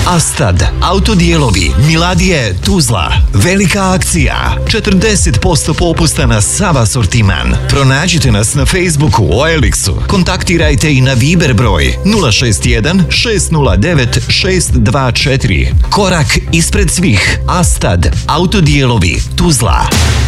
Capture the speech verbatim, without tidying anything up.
Astad, autodijelovi, Miladije, Tuzla. Velika akcija, četrdeset posto popusta na sav asortiman. Pronađite nas na Facebooku o Elixu. Kontaktirajte i na Viber broj nula šest jedan šest nula devet šest dva četiri. Korak ispred svih. Astad, autodijelovi, Tuzla.